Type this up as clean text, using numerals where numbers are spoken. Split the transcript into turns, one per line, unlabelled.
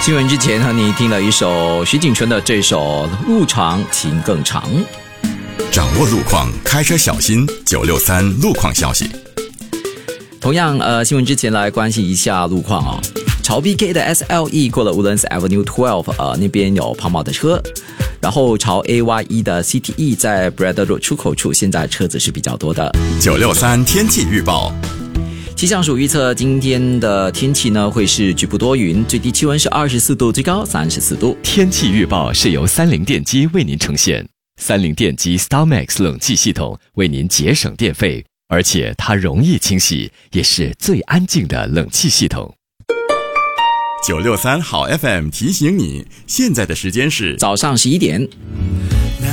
新闻之前和你听了一首徐锦纯的这首《路长情更长》。
掌握路况，开车小心。963路况消息。
同样，新闻之前来关心一下路况哦。朝 BK 的 SLE 过了 Woodlands Avenue 12，那边有抛锚的车。然后朝 AYE 的 CTE 在 Brad Road 出口处，现在车子是比较多的。
963天气预报。
气象署预测今天的天气呢会是局部多云，最低气温是24度，最高34度。
天气预报是由30电机为您呈现。30电机 StarMax 冷气系统为您节省电费，而且它容易清洗，也是最安静的冷气系统。
963好 FM 提醒你，现在的时间是
早上11点。